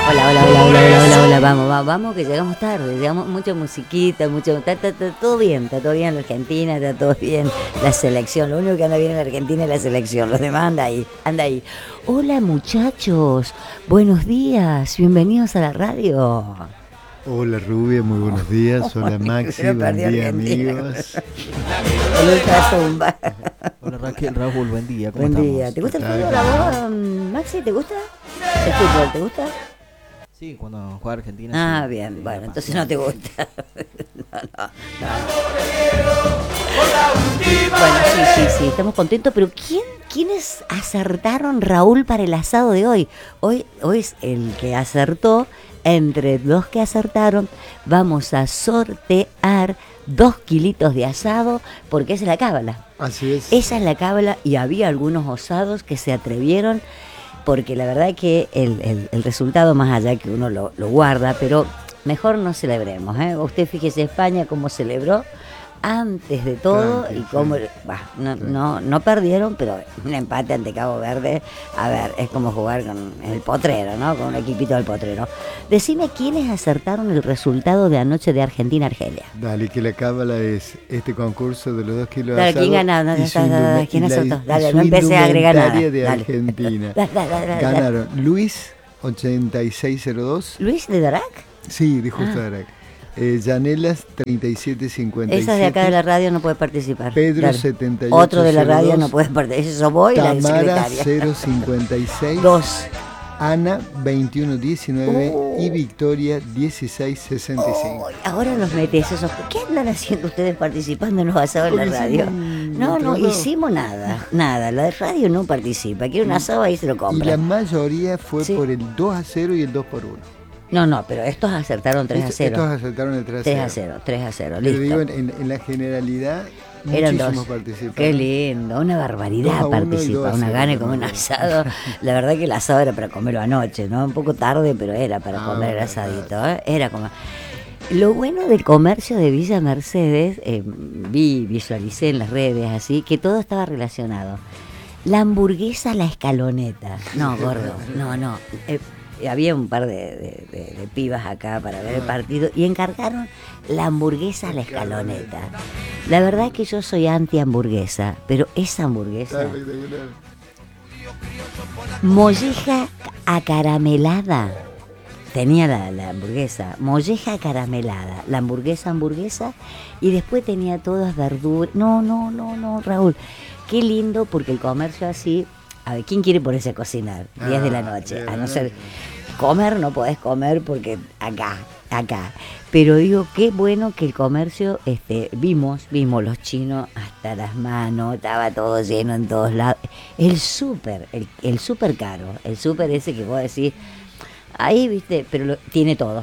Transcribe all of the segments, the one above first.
Hola, hola, hola, hola, hola, hola, hola, vamos, que llegamos tarde, llegamos mucha musiquita, está todo bien, está todo bien en la Argentina, está todo bien la selección, lo único que anda bien en la Argentina es la selección, los demás anda ahí. Hola muchachos, buenos días, bienvenidos a la radio. Hola Rubia, muy buenos días, hola Maxi, buen día amigos. Hola Raquel, Raúl, buen día, ¿cómo buen estamos? Día. ¿Te gusta el fútbol a vos, Maxi? ¿Te gusta el fútbol? ¿Te gusta? Sí, cuando juega Argentina. Ah, sí, bien, bueno, entonces no te gusta. No. Bueno, sí, estamos contentos, pero ¿quiénes acertaron, Raúl, para el asado de hoy? Hoy es el que acertó, entre los que acertaron, vamos a sortear 2 kilitos de asado, porque esa es la cábala. Así es. Esa es la cábala, y había algunos osados que se atrevieron, porque la verdad que el resultado, más allá que uno lo guarda, pero mejor no celebremos, ¿eh? Usted fíjese España cómo celebró antes de todo. Tranqui, y cómo no perdieron, pero un empate ante Cabo Verde, a ver, es como jugar con el Potrero, ¿no? Con un equipito del Potrero. Decime quiénes acertaron el resultado de anoche de Argentina-Argelia. Dale, que la cábala es este concurso de los 2 kilos de asado. Dale, ¿quién ganó? ¿Quién acertó? Dale, no empecé a agregar nada. De Argentina. Dale. Ganaron Luis 8602. ¿Luis de Darac? Sí, de justo Darac. Yanelas 3757. Esa de acá de la radio no puede participar. Pedro 78. Otro de la radio no puede participar. Eso voy, la secretaria. 056. 2. Ana 2119 y Victoria 1665. Ahora nos metes esos. ¿Qué andan haciendo ustedes participando en los asados en la radio? No hicimos nada. La radio no participa. Quiere un asado, ahí se lo compra. Y la mayoría fue por el 2-0 y el 2-1. No, pero estos acertaron 3-0. Estos acertaron el 3-0. 3-0, listo. Pero digo, en la generalidad, eran muchísimos 2. participaron. Qué lindo, una barbaridad participa. Una gana como un asado. La verdad que el asado era para comerlo anoche, ¿no? Un poco tarde, pero era para comer el asadito, ¿eh? Era como... Lo bueno del comercio de Villa Mercedes, visualicé en las redes así, que todo estaba relacionado. La hamburguesa, la escaloneta. No, gordo, no. Había un par de pibas acá para ver el partido y encargaron la hamburguesa a la escaloneta. La verdad que yo soy anti hamburguesa, pero esa hamburguesa, molleja acaramelada, tenía la hamburguesa, molleja acaramelada, la hamburguesa, y después tenía todas verduras. No, Raúl, qué lindo, porque el comercio así. A ver, ¿quién quiere ponerse a cocinar 10 de la noche? A no ser comer, no podés comer porque acá. Pero digo, qué bueno que el comercio, vimos los chinos hasta las manos, estaba todo lleno en todos lados. El súper caro, el súper ese que vos decís, ahí, viste, pero tiene todo.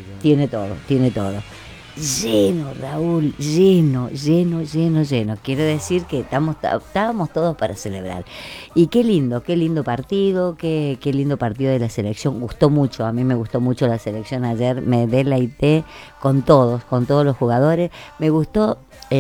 Lleno, Raúl, lleno. Quiere decir que estábamos todos para celebrar. Y qué lindo partido, qué lindo partido de la selección. Gustó mucho, a mí me gustó mucho la selección ayer. Me deleité con todos los jugadores. Me gustó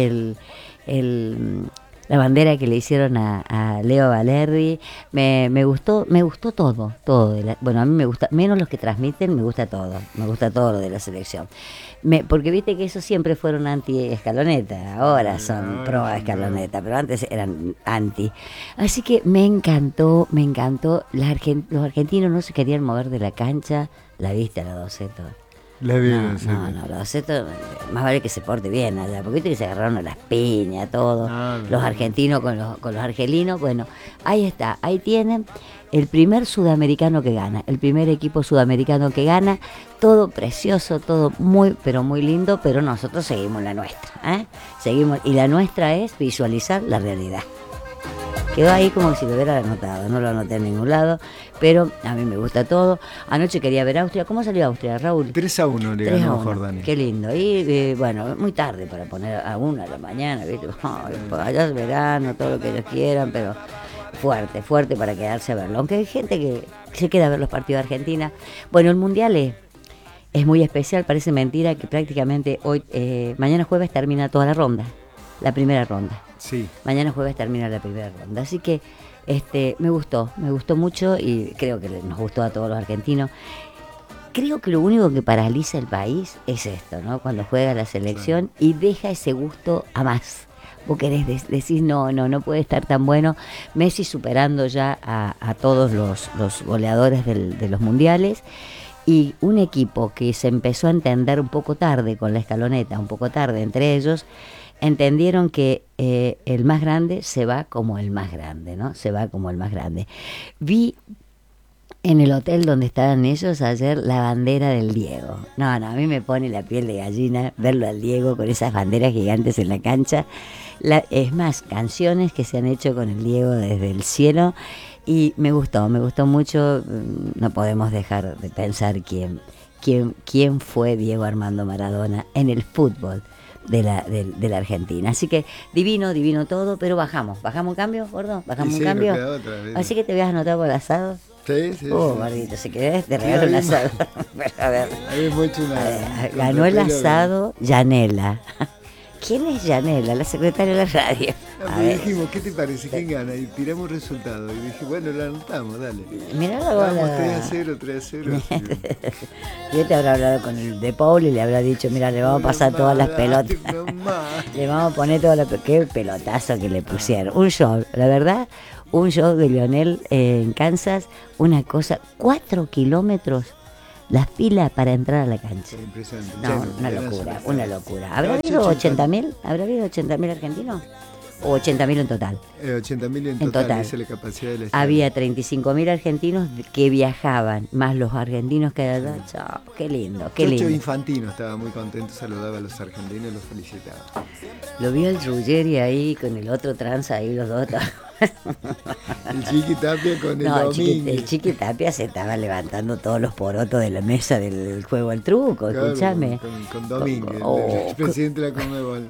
la bandera que le hicieron a Leo Valerdi. Me gustó todo. Bueno, a mí me gusta, menos los que transmiten, me gusta todo lo de la selección. Porque viste que esos siempre fueron anti-escaloneta, ahora son pro-escaloneta, pero antes eran anti. Así que me encantó. Los argentinos no se querían mover de la cancha. ¿La viste a la Doceto? La vieron, No, la Doceto, más vale que se porte bien allá, porque viste que se agarraron a las piñas, todo. Los argentinos con los argelinos. Bueno, ahí está, ahí tienen el primer sudamericano que gana, el primer equipo sudamericano que gana. Todo precioso, todo muy, pero muy lindo, pero nosotros seguimos la nuestra, seguimos, y la nuestra es visualizar la realidad. Quedó ahí como si lo hubiera anotado, no lo anoté en ningún lado, pero a mí me gusta todo. Anoche quería ver Austria. ¿Cómo salió Austria, Raúl? 3-1 le ganó Jordania. Qué lindo. Y bueno, muy tarde para poner a 1 de la mañana, ¿viste? Allá es verano, todo lo que ellos quieran, pero fuerte para quedarse a verlo. Aunque hay gente que se queda a ver los partidos de Argentina. Bueno, el Mundial es muy especial, parece mentira que prácticamente hoy, mañana jueves termina toda la primera ronda. Sí. Mañana jueves termina la primera ronda. Así que me gustó mucho, y creo que nos gustó a todos los argentinos. creo que lo único que paraliza el país es esto, ¿no? Cuando juega la selección y deja ese gusto a más. Vos querés decir, no puede estar tan bueno. Messi superando ya a todos los goleadores de los mundiales. Y un equipo que se empezó a entender un poco tarde con la escaloneta, un poco tarde entre ellos, entendieron que el más grande se va como el más grande, ¿no? Se va como el más grande. Vi en el hotel donde estaban ellos ayer la bandera del Diego. No, a mí me pone la piel de gallina verlo al Diego con esas banderas gigantes en la cancha. Es más, canciones que se han hecho con el Diego desde el cielo. Y me gustó mucho. No podemos dejar de pensar quién fue Diego Armando Maradona en el fútbol de la Argentina. Así que divino todo, pero bajamos un cambio, gordo, un cambio. Así que te voy a anotar por el asado. Sí. Gordito, si querés te regalo el asado. A ver, ganó el pelo, asado Yanela. ¿Quién es Yanela? La secretaria de la radio. Dijimos, ¿qué te parece? ¿Quién gana? Y tiramos resultados. Y dije, bueno, lo anotamos, dale. Mirá la bola. Vamos 3-0. Yo te habrá hablado con el de Paul y le habrá dicho, mira, le vamos a pasar todas las pelotas. Le vamos a poner todas las pelotas. Qué pelotazo que le pusieron. Un show, la verdad, un show de Lionel en Kansas. Una cosa, 4 kilómetros. Las filas para entrar a la cancha. Impresionante. No, una locura. ¿Habrá habido 80.000? ¿Habrá habido 80.000 argentinos? ¿O 80.000 en total? 80.000 en total. Esa es la capacidad del estadio. Había 35.000 argentinos que viajaban, más los argentinos que allá. Chao, qué lindo. Chocho Infantino estaba muy contento, saludaba a los argentinos y los felicitaba. Lo vio el Ruggeri ahí con el otro trans ahí, los dos. El Chiqui Tapia con el Domínguez. El Chiqui Tapia se estaba levantando todos los porotos de la mesa del juego al truco, claro, escúchame. Con Domínguez, el presidente de la Conmebol.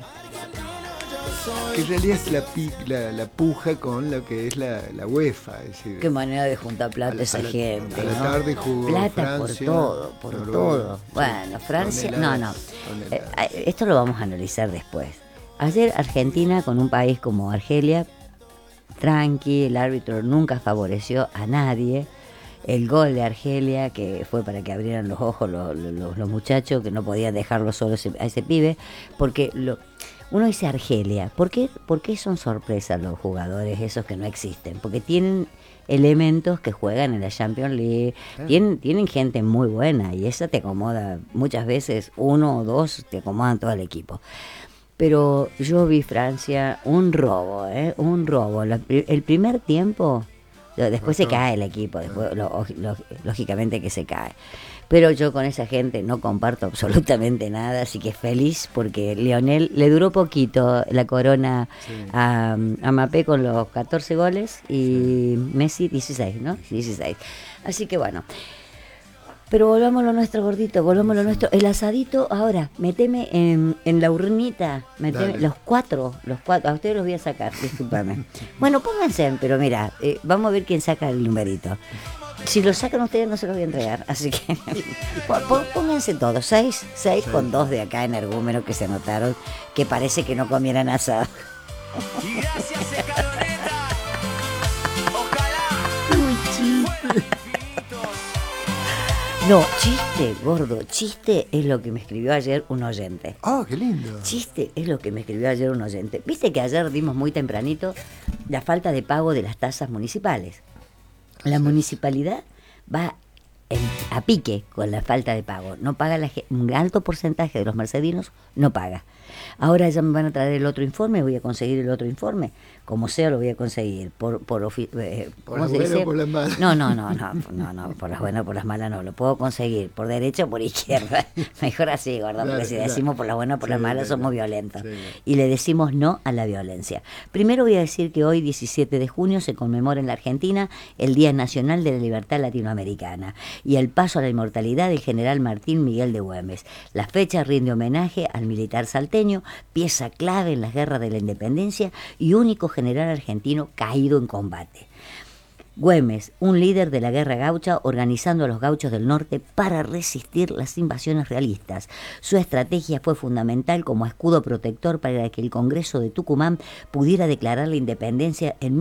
Que en realidad es la puja con lo que es la UEFA. Es decir, qué manera de juntar plata esa gente. A la tarde jugó plata Francia, por todo. Bueno, Francia, esto lo vamos a analizar después. Ayer Argentina con un país como Argelia, tranqui, el árbitro nunca favoreció a nadie. El gol de Argelia, que fue para que abrieran los ojos los muchachos, que no podían dejarlo solo a ese pibe, porque uno dice Argelia, ¿por qué son sorpresas los jugadores esos que no existen? Porque tienen elementos que juegan en la Champions League, tienen gente muy buena y esa te acomoda, muchas veces uno o dos te acomodan todo el equipo. Pero yo vi Francia, un robo. El primer tiempo, después se cae el equipo, después lógicamente que se cae. Pero yo con esa gente no comparto absolutamente nada, así que feliz porque Lionel le duró poquito la corona a Mbappé con los 14 goles y Messi 16, ¿no? 16. Así que bueno. Pero volvamos a lo nuestro, gordito, nuestro. El asadito, ahora, meteme en la urnita, los cuatro, a ustedes los voy a sacar, discúlpame. Bueno, pónganse, pero mira, vamos a ver quién saca el numerito. Si lo sacan ustedes no se los voy a entregar, así que pónganse todos, 6 con 2 de acá en Ergúmeno que se anotaron, que parece que no comieran asado. Y gracias, Escaloneta. No, chiste, gordo, chiste es lo que me escribió ayer un oyente. ¡Oh, qué lindo! Chiste es lo que me escribió ayer un oyente. Viste que ayer dimos muy tempranito la falta de pago de las tasas municipales. La municipalidad va a pique con la falta de pago. No paga un alto porcentaje de los mercedinos, no paga. Ahora ya me van a traer el otro informe, voy a conseguir el otro informe. Como sea lo voy a conseguir. ¿Por las buenas o por las malas? No, por las buenas o por las malas no. Lo puedo conseguir por derecha o por izquierda. Mejor así, gordo, porque si decimos por las buenas o por las malas somos violentos. Y le decimos no a la violencia. Primero voy a decir que hoy, 17 de junio, se conmemora en la Argentina el Día Nacional de la Libertad Latinoamericana y el paso a la inmortalidad del general Martín Miguel de Güemes. La fecha rinde homenaje al militar salteño, pieza clave en las guerras de la independencia y único general argentino caído en combate. Güemes, un líder de la guerra gaucha, organizando a los gauchos del norte para resistir las invasiones realistas. Su estrategia fue fundamental como escudo protector para que el Congreso de Tucumán pudiera declarar la independencia en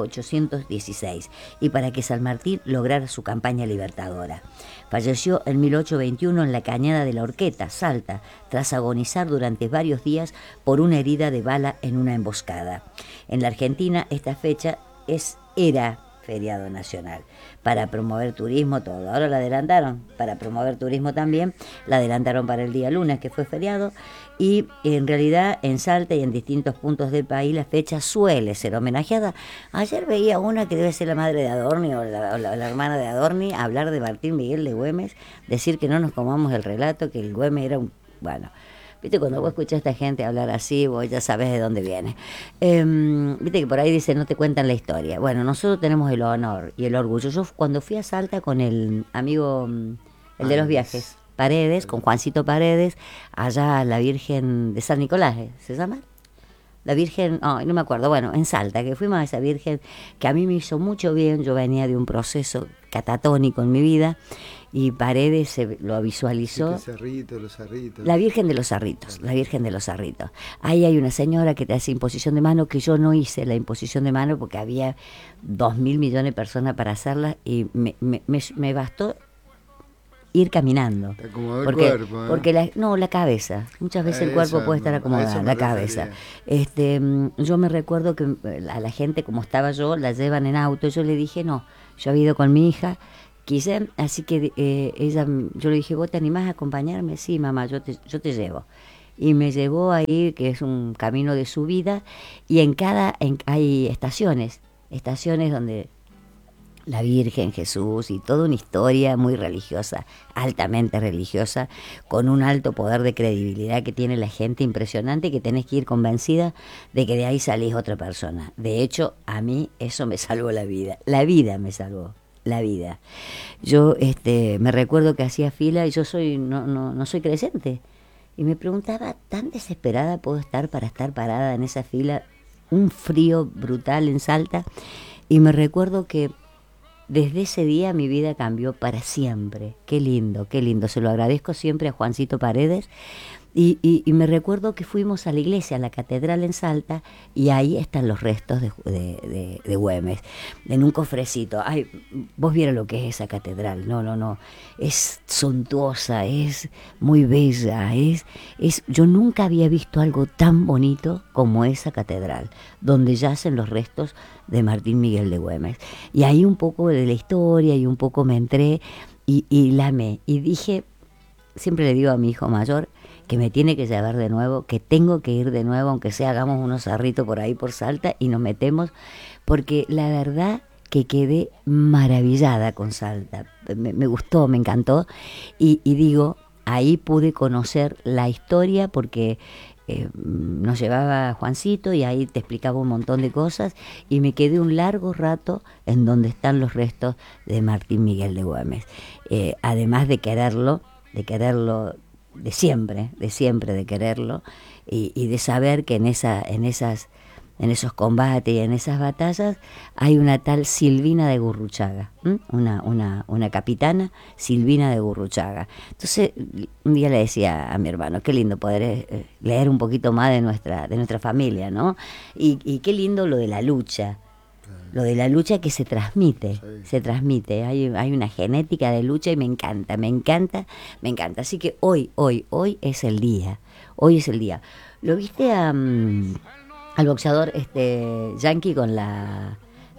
1816 y para que San Martín lograra su campaña libertadora. Falleció en 1821 en la Cañada de la Horqueta, Salta, tras agonizar durante varios días por una herida de bala en una emboscada. En la Argentina esta fecha era feriado nacional para promover turismo, todo. Ahora la adelantaron para promover turismo también, la adelantaron para el día lunes, que fue feriado, y en realidad en Salta y en distintos puntos del país la fecha suele ser homenajeada. Ayer veía una que debe ser la madre de Adorni o la hermana de Adorni hablar de Martín Miguel de Güemes, decir que no nos comamos el relato, que el Güemes era un... Bueno, viste, cuando vos escuchás a esta gente hablar así, vos ya sabés de dónde viene. Viste que por ahí dice, no te cuentan la historia. Bueno, nosotros tenemos el honor y el orgullo. Yo cuando fui a Salta con el amigo, el de los viajes, Paredes, con Juancito Paredes, allá a la Virgen de San Nicolás, ¿se llama? La Virgen, no me acuerdo, bueno, en Salta, que fuimos a esa Virgen que a mí me hizo mucho bien. Yo venía de un proceso catatónico en mi vida y Paredes lo visualizó. Los Cerritos. La Virgen de los Cerritos, la Virgen de los Cerritos. Ahí hay una señora que te hace imposición de mano, que yo no hice la imposición de mano porque había 2.000 millones de personas para hacerla y me bastó ir caminando. Te acomodó Porque, el cuerpo, ¿eh? Porque la cabeza. Muchas veces el cuerpo puede estar acomodado, la cabeza. Yo me recuerdo que a la gente, como estaba yo, la llevan en auto. Yo le dije, no, yo había ido con mi hija, quise, así que yo le dije, ¿vos te animás a acompañarme? Sí, mamá, yo te llevo. Y me llevó ahí, que es un camino de subida, y hay estaciones donde la Virgen, Jesús y toda una historia muy religiosa, altamente religiosa, con un alto poder de credibilidad que tiene la gente impresionante, que tenés que ir convencida de que de ahí salís otra persona. De hecho, a mí eso me salvó la vida me salvó. La vida. Yo me recuerdo que hacía fila y yo no soy creyente. Y me preguntaba, ¿tan desesperada puedo estar para estar parada en esa fila? Un frío brutal en Salta. Y me recuerdo que desde ese día mi vida cambió para siempre. Qué lindo, qué lindo. Se lo agradezco siempre a Juancito Paredes. Y me recuerdo que fuimos a la iglesia, a la catedral en Salta, y ahí están los restos de Güemes, en un cofrecito. Ay, vos vieron lo que es esa catedral. No. Es suntuosa, es muy bella. Yo nunca había visto algo tan bonito como esa catedral, donde yacen los restos de Martín Miguel de Güemes. Y ahí un poco de la historia y un poco me entré y la amé. Y dije, siempre le digo a mi hijo mayor, que me tiene que llevar de nuevo, que tengo que ir de nuevo, aunque sea hagamos unos cerritos por ahí por Salta y nos metemos, porque la verdad que quedé maravillada con Salta. Me gustó, me encantó y digo, ahí pude conocer la historia porque nos llevaba Juancito y ahí te explicaba un montón de cosas y me quedé un largo rato en donde están los restos de Martín Miguel de Güemes. Además de quererlo de siempre de quererlo y de saber que en esos combates y en esas batallas hay una tal Silvina de Gurruchaga, una capitana, Silvina de Gurruchaga. Entonces un día le decía a mi hermano, qué lindo poder leer un poquito más de nuestra familia, ¿no? Y qué lindo lo de la lucha. Lo de la lucha que se transmite, hay una genética de lucha y me encanta. Así que hoy es el día, ¿Lo viste al boxeador yankee con al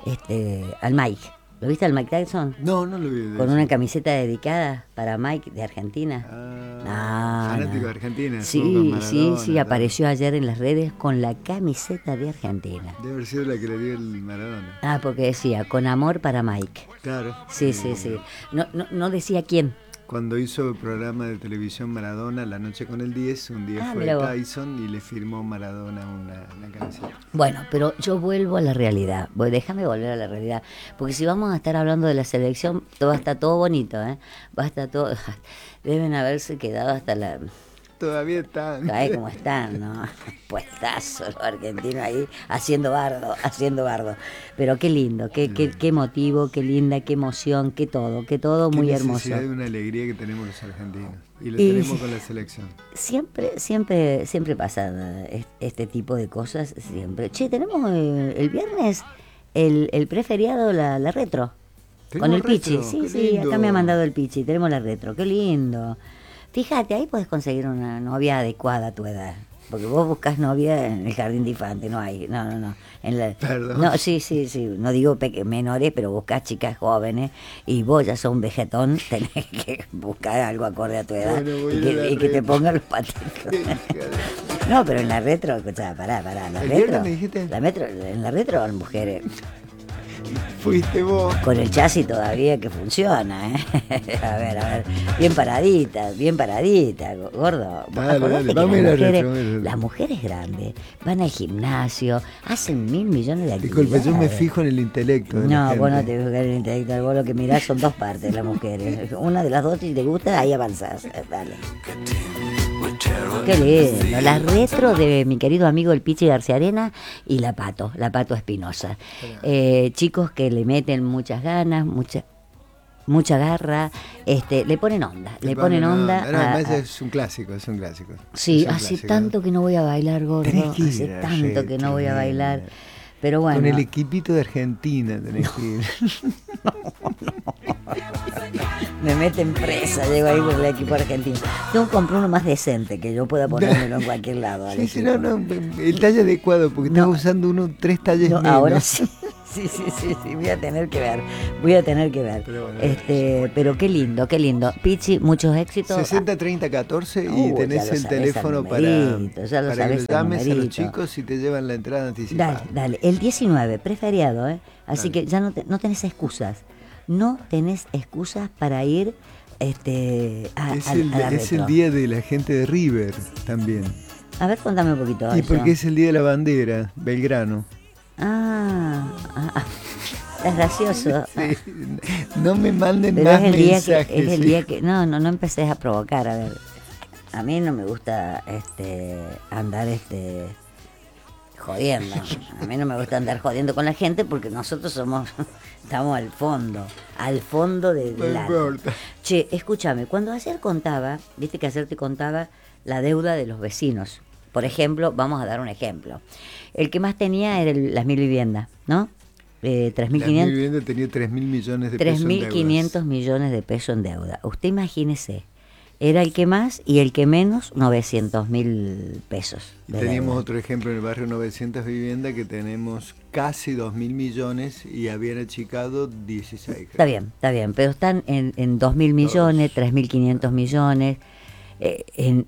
Mike? ¿Lo viste al Mike Tyson? No lo vi. Con una camiseta dedicada para Mike de Argentina. Fanático de Argentina. Sí, apareció ayer en las redes con la camiseta de Argentina. Debe haber sido la que le dio el Maradona. Porque decía, con amor para Mike. Claro. Sí. No decía quién. Cuando hizo el programa de televisión Maradona, La Noche con el 10, un día fue Tyson y le firmó Maradona una camiseta. Bueno, pero yo vuelvo a la realidad. Déjame volver a la realidad. Porque si vamos a estar hablando de la selección, va a estar todo bonito, ¿eh? Va a estar todo... Deben haberse quedado hasta todavía están. Ay, cómo están, ¿no? Puestazo los argentinos ahí haciendo bardo. Pero qué lindo, qué emotivo, qué linda, qué emoción, qué todo muy hermoso. Qué una alegría que tenemos los argentinos. Y lo tenemos con la selección. Siempre pasa este tipo de cosas, siempre. Che, tenemos el viernes el preferiado, la retro. Con el Pichi, sí, acá me ha mandado el Pichi, tenemos la retro, qué lindo. Fíjate, ahí puedes conseguir una novia adecuada a tu edad. Porque vos buscas novia en el jardín de infantes, no hay, no. Perdón. No, sí, no digo menores, pero buscas chicas jóvenes y vos ya sos un vegetón, tenés que buscar algo acorde a tu edad y que te pongan los patitos. No, pero en la retro, escuchá, pará, la retro. ¿Me dijiste? En la retro van mujeres. Fuiste vos. Con el chasis todavía que funciona, ¿eh? A ver, bien paradita, gordo. Dale, las mujeres grandes van al gimnasio, hacen 1.000 millones de actividades. Disculpe, yo me fijo en el intelecto. No, vos no te fijas en el intelecto, vos lo que mirás son dos partes, las mujeres. Una de las dos, si te gusta, ahí avanzás. Dale. Qué lindo, la retro de mi querido amigo el Pichi García Arena y la Pato Espinosa. Chicos que le meten muchas ganas, mucha garra, le ponen onda, es un clásico. Sí, hace tanto que no voy a bailar, gordo, hace tanto que no voy a bailar, pero bueno. Con el equipito de Argentina tenés que ir. Me meten presa, llego ahí por el equipo argentino. Tengo que comprar uno más decente, que yo pueda ponérmelo en cualquier lado. Sí, no, el talle adecuado, porque estás usando 3 talles menos. Ahora sí. Sí, voy a tener que ver. Pero, bueno, pero qué lindo. Pichi, muchos éxitos. 60-30-14 y tenés el teléfono para que lo llames a los chicos y te llevan la entrada anticipada. Dale. El 19, preferiado, ¿eh? Así que ya no tenés excusas. No tenés excusas para ir a la retro. Es el día de la gente de River también. A ver, contame un poquito. Y porque es el día de la bandera, Belgrano. Es gracioso. Sí, no me manden pero más es el mensajes. Día es el día que no empecés a provocar. A ver, a mí no me gusta andar jodiendo. A mí no me gusta andar jodiendo con la gente porque nosotros estamos al fondo del arte. Che, escúchame, cuando ayer contaba, viste que ayer te contaba la deuda de los vecinos. Por ejemplo, vamos a dar un ejemplo. El que más tenía era las 1.000 viviendas, ¿no? 3.500. Las 1.000 viviendas tenía 3.000 millones de pesos en deuda. 3.500 millones de pesos en deuda. Usted imagínese, era el que más y el que menos, 900.000 pesos. Teníamos otro ejemplo en el barrio 900 viviendas que tenemos casi 2.000 millones y habían achicado 16. Está bien, pero están en 2.000 millones, 3.500 millones, en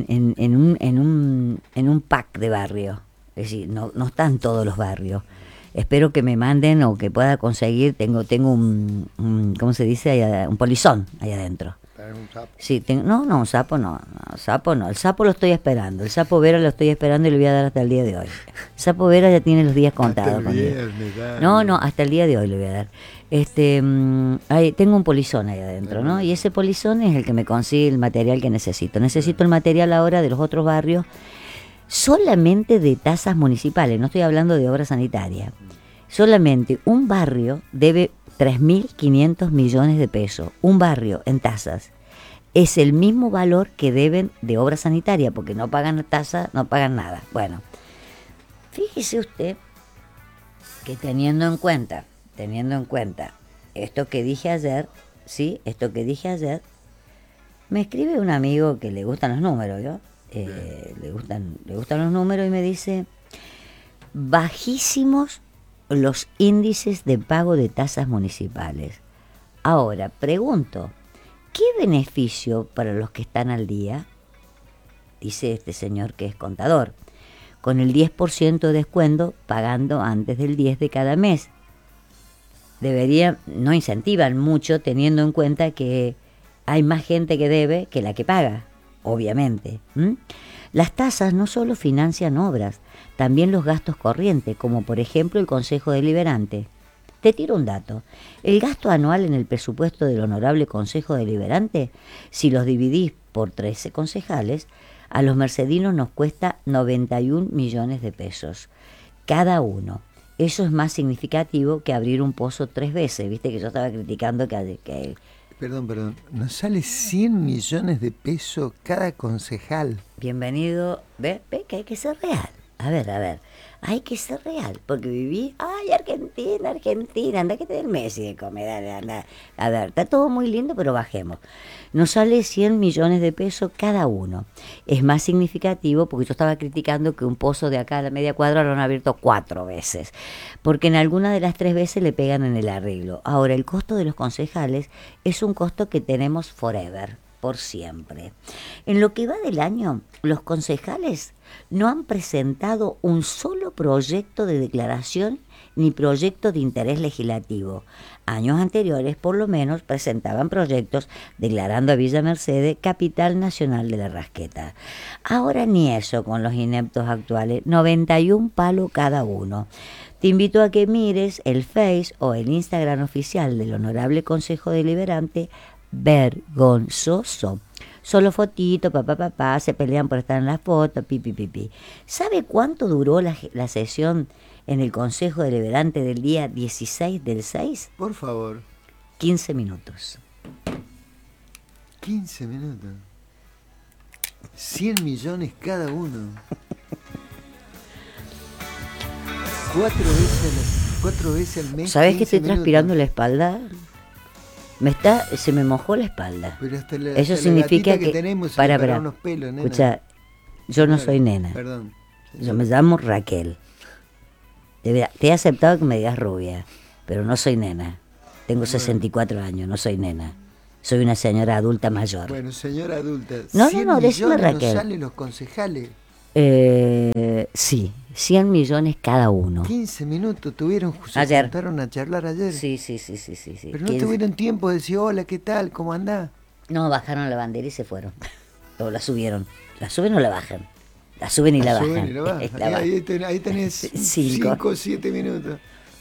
un pack de barrio. Es decir, no están todos los barrios. Espero que me manden o que pueda conseguir, tengo un ¿cómo se dice? Un polizón ahí adentro. Un sapo. Sí, un sapo no, el sapo lo estoy esperando, el sapo Vera lo estoy esperando y le voy a dar hasta el día de hoy. El sapo Vera ya tiene los días contados. Hasta el día de hoy le voy a dar. Tengo un polizón ahí adentro, ¿no? Y ese polizón es el que me consigue el material que necesito. Necesito el material ahora de los otros barrios, solamente de tasas municipales, no estoy hablando de obra sanitaria. Solamente un barrio debe 3.500 millones de pesos. Un barrio en tasas. Es el mismo valor que deben de obra sanitaria, porque no pagan tasa, no pagan nada. Bueno, fíjese usted que teniendo en cuenta esto que dije ayer, me escribe un amigo que le gustan los números, ¿yo? Le gustan los números y me dice: bajísimos los índices de pago de tasas municipales. Ahora, pregunto, ¿qué beneficio para los que están al día? Dice este señor que es contador, con el 10% de descuento pagando antes del 10 de cada mes. No incentivan mucho teniendo en cuenta que hay más gente que debe que la que paga, obviamente. Las tasas no solo financian obras, también los gastos corrientes, como por ejemplo el Consejo Deliberante. Te tiro un dato. El gasto anual en el presupuesto del Honorable Consejo Deliberante, si los dividís por 13 concejales, A los mercedinos nos cuesta 91 millones de pesos, cada uno. Eso es más significativo que abrir un pozo 3 veces, viste que yo estaba criticando que Perdón, nos sale 100 millones de pesos cada concejal. bienvenido, ve que hay que ser real. A ver, hay que ser real, porque viví, ay, Argentina, anda que te den Messi de comer, dale, anda. A ver, está todo muy lindo, pero bajemos. Nos sale 100 millones de pesos cada uno. Es más significativo porque yo estaba criticando que un pozo de acá a la media cuadra lo han abierto 4 veces, porque en alguna de las 3 veces le pegan en el arreglo. Ahora, el costo de los concejales es un costo que tenemos forever, por siempre. En lo que va del año, los concejales no han presentado un solo proyecto de declaración ni proyecto de interés legislativo. Años anteriores, por lo menos, presentaban proyectos declarando a Villa Mercedes capital nacional de la rasqueta. Ahora ni eso con los ineptos actuales, 91 palos cada uno. Te invito a que mires el Face o el Instagram oficial del Honorable Consejo Deliberante. Vergonzoso. Solo fotito, papá, se pelean por estar en la foto, pi. ¿Sabe cuánto duró la sesión en el Consejo Deliberante del día 16 del 6? Por favor. 15 minutos. 15 minutos. 100 millones cada uno. 4 veces al mes. ¿Sabes que 15 estoy transpirando minutos. la espalda? Se me mojó la espalda. Pero hasta la, Eso hasta significa la gatita que tenemos se para le pararon unos pelos, nena. escucha, yo no Claro, soy nena. Perdón. Yo me llamo Raquel. Te he aceptado que me digas rubia, pero no soy nena. Tengo 64 años, no soy nena. Soy una señora adulta mayor. Bueno, señora adulta. No, 100 decime, millones Raquel. nos salen los concejales. Sí, 100 millones cada uno. 15 minutos tuvieron, se Ayer. juntaron a charlar ayer. Sí. Pero no 15. tuvieron tiempo de decir, hola, ¿qué tal? ¿Cómo andás? No, bajaron la bandera y se fueron. O la subieron. ¿La suben o la bajan? La suben y la bajan. Suben y la bajan. La bajan. Ahí tenés 5 o 7 minutos.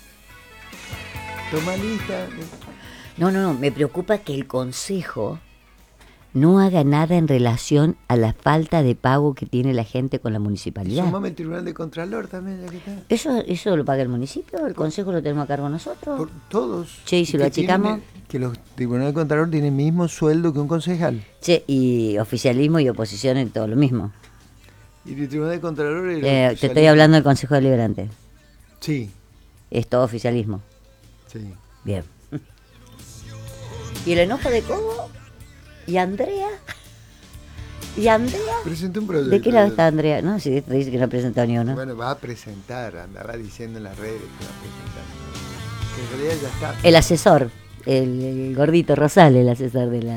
Toma lista. No, me preocupa que el Consejo no haga nada en relación a la falta de pago que tiene la gente con la municipalidad. Sumame el Tribunal de Contralor también, ya que está. ¿Eso lo paga el municipio? ¿El Consejo lo tenemos a cargo nosotros? Por todos. Che, ¿y si lo Que achicamos? que los tribunales de Contralor tienen el mismo sueldo que un concejal. Che, y oficialismo y oposición es todo lo mismo. Y el Tribunal de Contralor... es Te estoy hablando del Consejo Deliberante. Sí, Es todo oficialismo. sí. Bien. ¿Y el enojo de Cobo? ¿Y Andrea? ¿Y Andrea? Presentó un proyecto. ¿De qué lado está Andrea? No, si te dice que no ha presentado ni uno. Bueno, va a presentar, andaba diciendo en las redes que va a presentar. Que en realidad ya está. El asesor, el gordito Rosal, el asesor de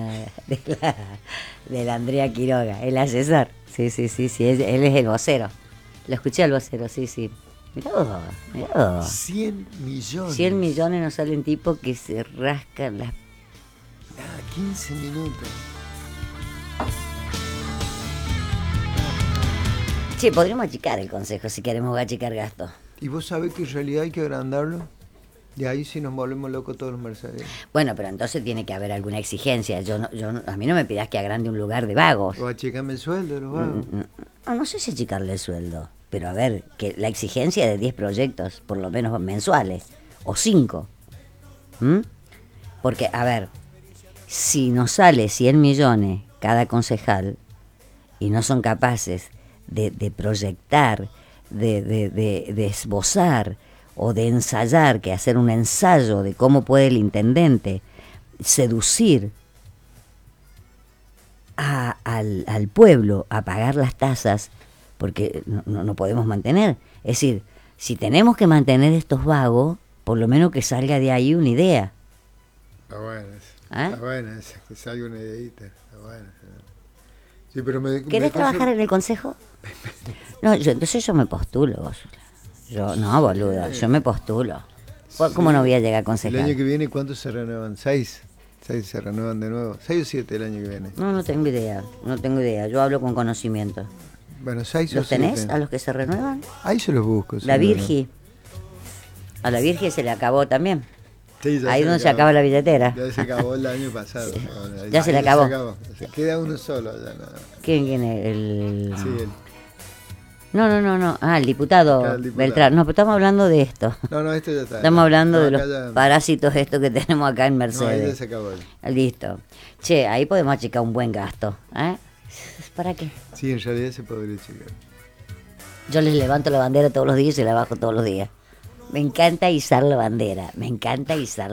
la Andrea Quiroga, el asesor. Sí, él es el vocero. Lo escuché al vocero, sí. Mirá vos. 100 millones. 100 millones nos salen tipos que se rascan las... 15 minutos. Che, podríamos achicar el consejo si queremos achicar gastos. ¿Y vos sabés que en realidad hay que agrandarlo? De ahí sí nos volvemos locos todos los mercedes. Bueno, pero entonces tiene que haber alguna exigencia. A mí no me pidas que agrande un lugar de vagos. O achicame el sueldo de los vagos. No sé si achicarle el sueldo, pero a ver, que la exigencia de 10 proyectos, por lo menos mensuales, o 5. Porque, a ver, si nos sale 100 millones cada concejal y no son capaces de proyectar, de esbozar o de ensayar, que hacer un ensayo de cómo puede el intendente seducir al pueblo a pagar las tasas, porque no podemos mantener. Es decir, si tenemos que mantener estos vagos, por lo menos que salga de ahí una idea. Está bueno eso. ¿Ah? Está bueno eso, que salga una ideita. Está bueno. Sí, pero ¿Querés trabajar en el consejo? No, entonces yo me postulo. No, boluda, yo me postulo. ¿Cómo no voy a llegar a El concejal? año que viene, ¿cuántos se renuevan? 6. 6 se renuevan de nuevo. 6 o 7 el año que viene. No tengo idea. Yo hablo con conocimiento. Bueno, 6 o 7. ¿Los tenés a los que se renuevan? Ahí se los busco. La seguro. Virgi. A la Virgi se le acabó también. Sí, ahí donde se acaba la billetera. Ya se acabó el año pasado. Sí. Bueno, Ya se le ahí acabó. Se queda uno solo. Ya, no. ¿Quién es? El... Sí, No. Ah, el diputado, Claro, el diputado. Beltrán. No, pero estamos hablando de esto. no, esto ya está. Estamos hablando No, de los acá ya- parásitos estos que tenemos acá en No, ahí ya Mercedes. se acabó. Listo. Che, ahí podemos achicar un buen gasto. ¿Eh? ¿Para qué? Sí, en realidad se podría checar. Yo les levanto la bandera todos los días y se la bajo todos los días. Me encanta izar la bandera. Me encanta.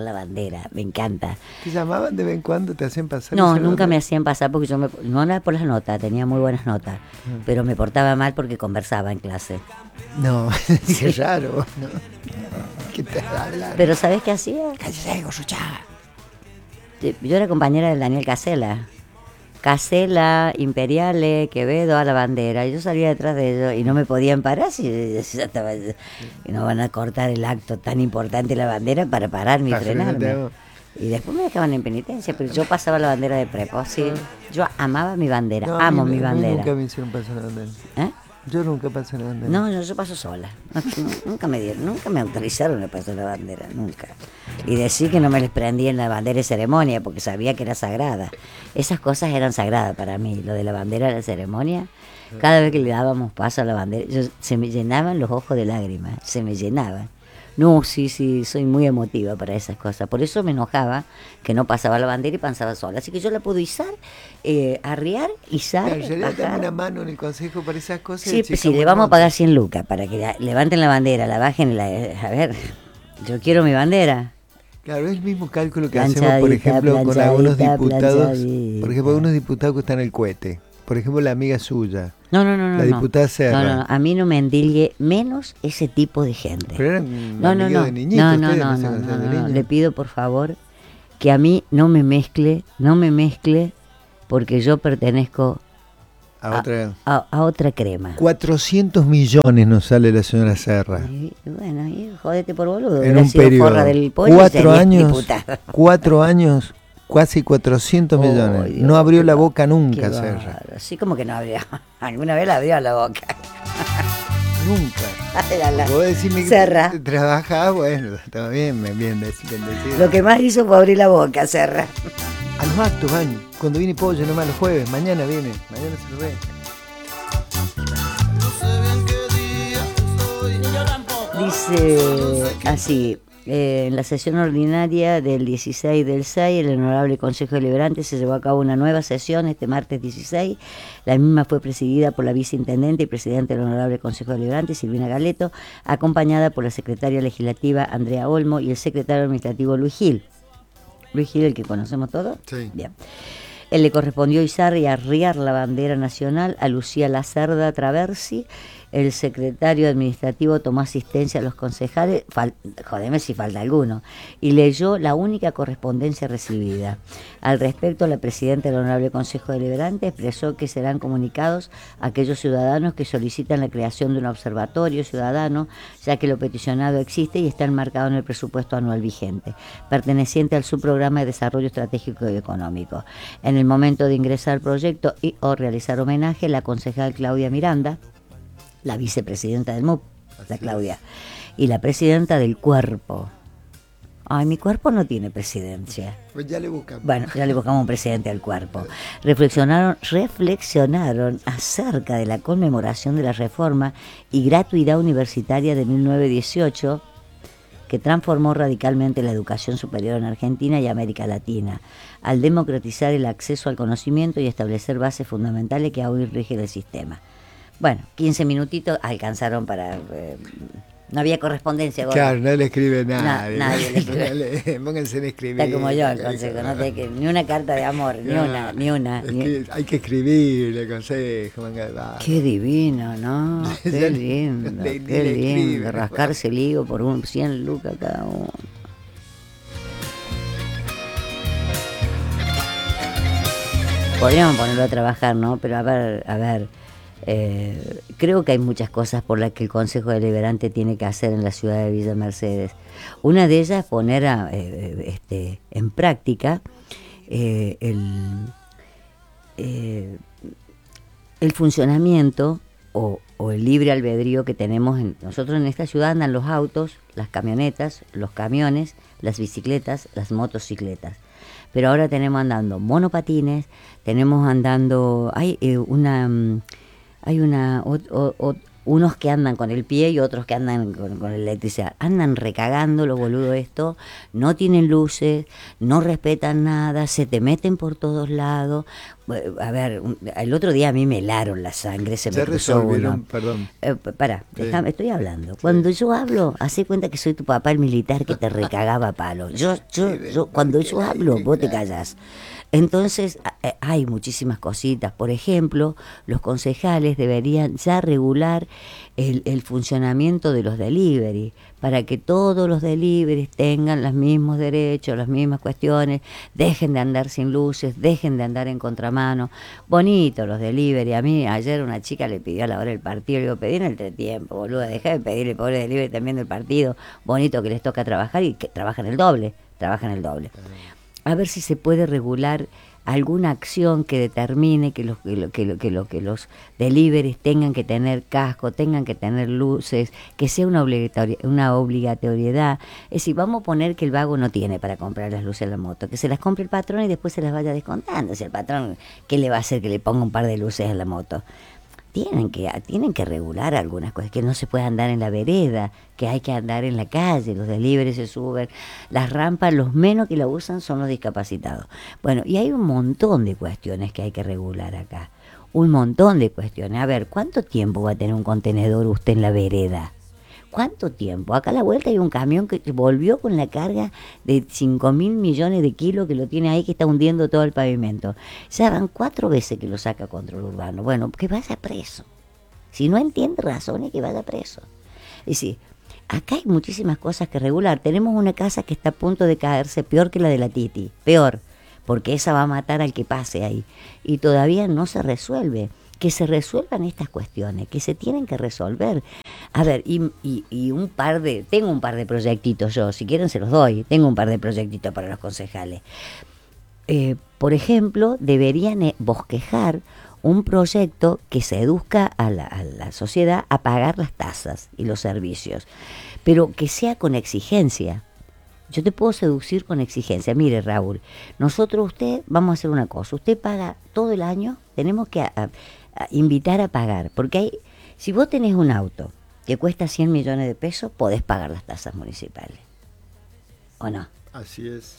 ¿Te llamaban de vez en cuando? ¿Te hacían pasar? No, esa nunca bandera? me hacían pasar porque no era por las notas, tenía muy buenas notas, pero me portaba mal porque conversaba en clase. No, qué raro, ¿no? ¿Qué te hablan? Pero ¿sabés qué hacía? Cállate, Gosuchaga. Yo era compañera de Daniel Casella, Imperiale, Quevedo, a la bandera. Yo salía detrás de ellos y no me podían parar si ya estaba, y no van a cortar el acto tan importante de la bandera para pararme y Para frenarme. frenarte. Y después me dejaban en penitencia, pero yo pasaba la bandera de prepo, sí. Yo amaba mi bandera, No, a amo mí- mi a mí bandera. nunca me hicieron pasar la bandera. ¿Eh? Yo nunca pasé la bandera. No, yo paso sola. Nunca me autorizaron a pasar la bandera, nunca. Y decir que no me les prendí en la bandera de ceremonia porque sabía que era sagrada. Esas cosas eran sagradas para mí, lo de la bandera de la ceremonia. Cada vez que le dábamos paso a la bandera, se me llenaban los ojos de lágrimas, se me llenaban. No, sí, soy muy emotiva para esas cosas. Por eso me enojaba que no pasaba la bandera y pasaba sola. Así que yo la puedo izar, arriar, izar, En realidad dame bajar. una mano en el consejo para esas cosas. Sí, chica, sí, le bueno, vamos a pagar 100 lucas para que levanten la bandera, la bajen. A ver, yo quiero mi bandera. Claro, es el mismo cálculo que hacemos, por Planchadita, ejemplo, con algunos planchadita, diputados. planchadita. Por ejemplo, algunos diputados que están en el cohete. Por ejemplo, la amiga suya. No. La diputada Serra. No, a mí no me endilgue menos ese tipo de gente. Pero eran No, amigos de niñitos. no, ustedes se conocían de niños. le pido por favor que a mí no me mezcle, porque yo pertenezco A otra. a otra crema. 400 millones nos sale la señora Serra. Y bueno, y jodete por boludo. En hubiera un sido periodo. forra del pollo y 4 sería años. diputada. 4 años. Casi 400 millones. Dios, No abrió la boca Qué nunca, Serra. bárbaro. Así como que no abrió. Alguna vez la abrió la boca. Nunca. Era la- Vos decime que Serra. trabajás, bueno, está bien, bendecido. Lo que más hizo fue abrir la boca, Serra. A los actos van, cuando viene Pollo nomás los jueves, mañana viene, mañana se lo ve. Dice así, en la sesión ordinaria del 16 del 6, el Honorable Consejo Deliberante se llevó a cabo una nueva sesión este martes 16. La misma fue presidida por la viceintendente y presidenta del Honorable Consejo Deliberante, Silvina Galeto, acompañada por la secretaria legislativa Andrea Olmo y el secretario administrativo Luis Gil. Luis Gil, el que conocemos todos. Sí. Bien. Él le correspondió izar y arriar la bandera nacional a Lucía Lacerda Traversi. El secretario administrativo tomó asistencia a los concejales, jodeme si falta alguno, y leyó la única correspondencia recibida. Al respecto, la presidenta del Honorable Consejo Deliberante expresó que serán comunicados a aquellos ciudadanos que solicitan la creación de un observatorio ciudadano, ya que lo peticionado existe y está enmarcado en el presupuesto anual vigente, perteneciente al subprograma de desarrollo estratégico y económico. En el momento de ingresar al proyecto y o realizar homenaje, la concejal Claudia Miranda, la vicepresidenta del MUP, la Claudia, y la presidenta del cuerpo. Ay, mi cuerpo no tiene presidencia. Pues ya le buscamos. Bueno, ya le buscamos un presidente al cuerpo. Reflexionaron acerca de la conmemoración de la reforma y gratuidad universitaria de 1918, que transformó radicalmente la educación superior en Argentina y América Latina, al democratizar el acceso al conocimiento y establecer bases fundamentales que hoy rigen el sistema. Bueno, 15 minutitos alcanzaron para... no había correspondencia. Gordo. Claro, no le escribe nada. Nadie le escribe. Pónganse en escribir. Está como yo el consejo, no te que, ni una carta de amor, ni una. Hay que escribir, le aconsejo, manga de vago. Qué divino, ¿no? Qué Ya lindo, ni qué le lindo. escribe. Rascarse el higo por 100 lucas cada uno. Podríamos ponerlo a trabajar, ¿no? Pero a ver, creo que hay muchas cosas por las que el Consejo Deliberante tiene que hacer en la ciudad de Villa Mercedes. Una de ellas es poner en práctica el funcionamiento o el libre albedrío que tenemos. Nosotros en esta ciudad andan los autos, las camionetas, los camiones, las bicicletas, las motocicletas. Pero ahora tenemos andando monopatines, tenemos andando, unos que andan con el pie y otros que andan con la electricidad. Andan recagando los boludos esto, no tienen luces, no respetan nada, se te meten por todos lados. A ver, el otro día a mí me helaron la sangre, se me cruzó uno. Perdón. Déjame, estoy hablando. Sí. Cuando yo hablo, hacé cuenta que soy tu papá el militar que te recagaba a palo. Cuando yo hablo, vos te callás. Entonces, hay muchísimas cositas. Por ejemplo, los concejales deberían ya regular el funcionamiento de los delivery, para que todos los deliveries tengan los mismos derechos, las mismas cuestiones, dejen de andar sin luces, dejen de andar en contramano. Bonito los delivery. A mí ayer una chica le pidió a la hora del partido, le digo, pedí en el entretiempo, boluda, dejá de pedirle pobre delivery también del partido. Bonito que les toca trabajar y que trabajan el doble. A ver si se puede regular alguna acción que determine que los deliveries tengan que tener casco, tengan que tener luces, que sea una obligatoriedad. Es decir, vamos a poner que el vago no tiene para comprar las luces de la moto, que se las compre el patrón y después se las vaya descontando. Si el patrón, ¿qué le va a hacer que le ponga un par de luces en la moto? Tienen que regular algunas cosas, que no se puede andar en la vereda, que hay que andar en la calle, los deliveries se suben, las rampas, los menos que la usan son los discapacitados. Bueno, y hay un montón de cuestiones que hay que regular acá, un montón de cuestiones. A ver, ¿cuánto tiempo va a tener un contenedor usted en la vereda? ¿Cuánto tiempo? Acá a la vuelta hay un camión que volvió con la carga de 5.000 millones de kilos que lo tiene ahí, que está hundiendo todo el pavimento. Ya van 4 veces que lo saca control urbano. Bueno, que vaya preso. Si no entiende razones, que vaya preso. Es decir, acá hay muchísimas cosas que regular. Tenemos una casa que está a punto de caerse, peor que la de la Titi. Peor, porque esa va a matar al que pase ahí. Y todavía no se resuelve. Que se resuelvan estas cuestiones, que se tienen que resolver. A ver, tengo un par de proyectitos yo, si quieren se los doy, tengo un par de proyectitos para los concejales. Por ejemplo, deberían bosquejar un proyecto que seduzca a la sociedad a pagar las tasas y los servicios, pero que sea con exigencia. Yo te puedo seducir con exigencia. Mire, Raúl, vamos a hacer una cosa, usted paga todo el año, tenemos que a invitar a pagar, porque si vos tenés un auto que cuesta 100 millones de pesos, podés pagar las tasas municipales, ¿o no? Así es.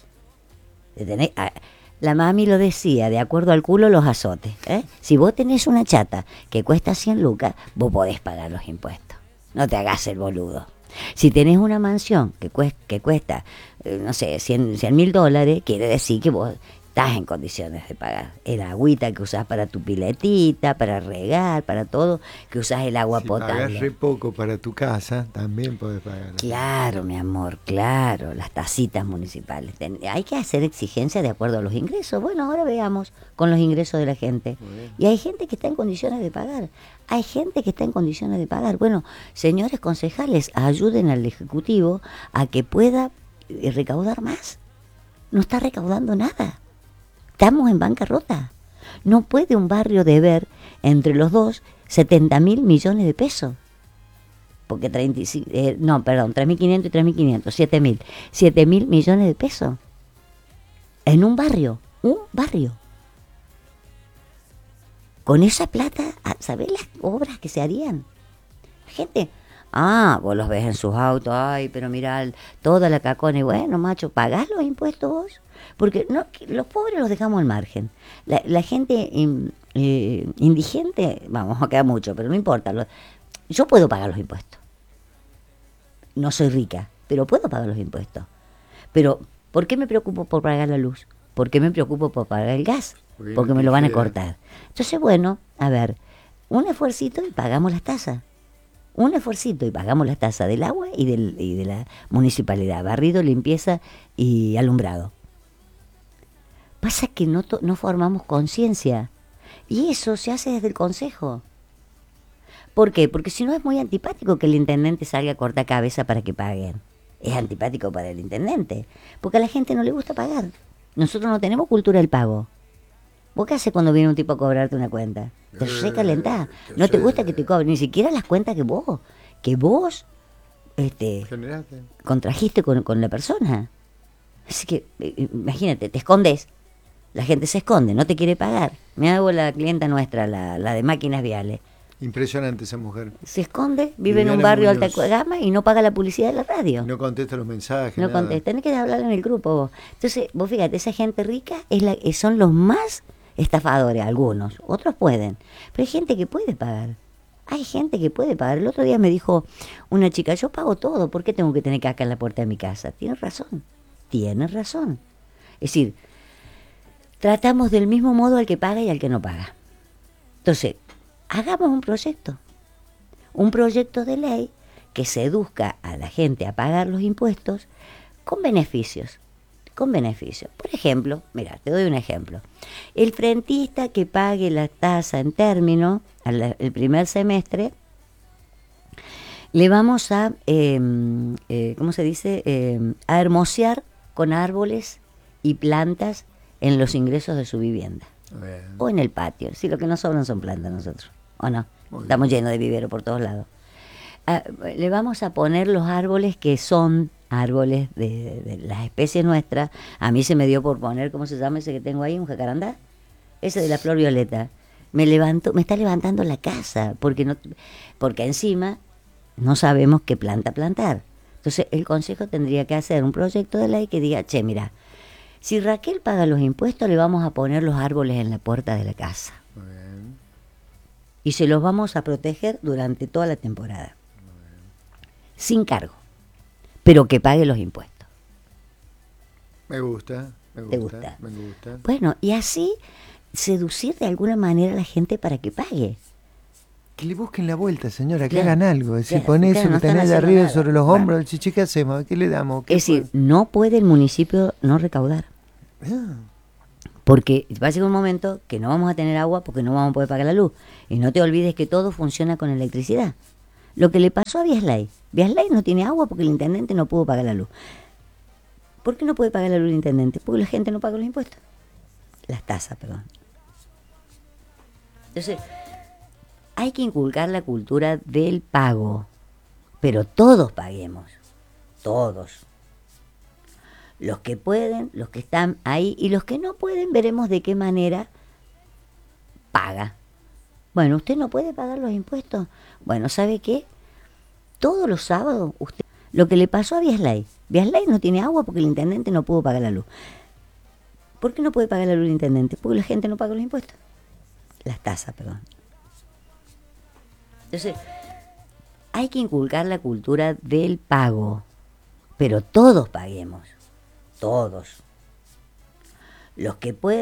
La mami lo decía, de acuerdo al culo los azotes, ¿eh? Si vos tenés una chata que cuesta 100 lucas, vos podés pagar los impuestos, no te hagas el boludo. Si tenés una mansión que cuesta, no sé, $100.000, quiere decir que vos estás en condiciones de pagar. El agüita que usás para tu piletita, para regar, para todo, que usás el agua potable. Si pagás re poco para tu casa, también podés pagar. Claro, mi amor, claro, las tacitas municipales. Hay que hacer exigencias de acuerdo a los ingresos. Bueno, ahora veamos con los ingresos de la gente. Y hay gente que está en condiciones de pagar. Bueno, señores concejales, ayuden al Ejecutivo a que pueda recaudar más. No está recaudando nada. Estamos en bancarrota. No puede un barrio deber entre los dos 70.000 millones de pesos. Porque 3.500 y 3.500, 7.000 millones de pesos. En un barrio. Con esa plata, ¿sabés las obras que se harían? Gente, vos los ves en sus autos, pero mirá, toda la cacona, y bueno, macho, ¿pagás los impuestos vos? Porque los pobres los dejamos al margen. La gente indigente, vamos a quedar mucho, pero no importa. Yo puedo pagar los impuestos. No soy rica, pero puedo pagar los impuestos. Pero, ¿por qué me preocupo por pagar la luz? ¿Por qué me preocupo por pagar el gas? Porque me lo van a cortar. Entonces, bueno, a ver, un esfuercito y pagamos las tasas. Del agua y de la municipalidad, barrido, limpieza y alumbrado. Pasa que no formamos conciencia, y eso se hace desde el consejo. ¿Por qué? Porque si no es muy antipático que el intendente salga a cortar cabeza para que paguen. Es antipático para el intendente, porque a la gente no le gusta pagar. Nosotros no tenemos cultura del pago. ¿Vos qué haces cuando viene un tipo a cobrarte una cuenta? Te recalentás. No te gusta que te cobren, ni siquiera las cuentas que vos Generaste. contrajiste con la persona. Así que, imagínate, te escondes. La gente se esconde, no te quiere pagar. Me hago la clienta nuestra, la de máquinas viales. Impresionante esa mujer. Se esconde, vive en un Viviana barrio de Muñoz. alta gama y no paga la publicidad de la radio. No contesta los mensajes. No nada. contesta, tenés que hablar en el grupo vos. Entonces, vos fíjate, esa gente rica son los más estafadores, algunos, otros pueden. Pero hay gente que puede pagar. Hay gente que puede pagar. El otro día me dijo una chica, yo pago todo, ¿por qué tengo que tener caca en la puerta de mi casa? Tienes razón, tienes razón. Es decir, tratamos del mismo modo al que paga y al que no paga. Entonces, hagamos un proyecto de ley que seduzca a la gente a pagar los impuestos con beneficios. Por ejemplo, mira, te doy un ejemplo. El frentista que pague la tasa en término, el primer semestre, le vamos a, ¿cómo se dice? A hermosear con árboles y plantas en los ingresos de su vivienda. Bien. O en el patio. Si lo que nos sobran son plantas nosotros. ¿O no? Muy Estamos llenos de vivero por todos lados. Le vamos a poner los árboles que son árboles de las especies nuestras. A mí se me dio por poner, ¿cómo se llama ese que tengo ahí? ¿Un jacarandá? Ese de la flor violeta. Me está levantando la casa, porque encima no sabemos qué planta plantar. Entonces el Consejo tendría que hacer un proyecto de ley que diga, che, mira, si Raquel paga los impuestos, le vamos a poner los árboles en la puerta de la casa. Muy bien. Y se los vamos a proteger durante toda la temporada. Sin cargo. Pero que pague los impuestos. Me gusta. ¿Te gusta? Me gusta. Bueno, y así seducir de alguna manera a la gente para que pague. Que le busquen la vuelta, señora, que Claro, hagan algo. Es decir, claro, pon eso claro, que no están tenés de haciendo arriba nada. sobre los Claro. hombros. Chichi, ¿qué hacemos? ¿Qué le damos? ¿Qué Es decir, no puede el municipio no recaudar. Ah, Porque va a llegar un momento que no vamos a tener agua porque no vamos a poder pagar la luz. Y no te olvides que todo funciona con electricidad. Lo que le pasó a Biaslay. Biaslay no tiene agua porque el intendente no pudo pagar la luz. ¿Por qué no puede pagar la luz el intendente? Porque la gente no paga los impuestos. Las tasas, perdón. Entonces, hay que inculcar la cultura del pago. Pero todos paguemos. Todos. Los que pueden, los que están ahí, y los que no pueden, veremos de qué manera paga. Bueno, ¿usted no puede pagar los impuestos? Bueno, ¿sabe qué? Todos los sábados, usted, lo que le pasó a Biaslay. Biaslay no tiene agua porque el intendente no pudo pagar la luz. ¿Por qué no puede pagar la luz el intendente? Porque la gente no paga los impuestos. Las tasas, perdón. Entonces, hay que inculcar la cultura del pago. Pero todos paguemos. Todos. Los que pueden.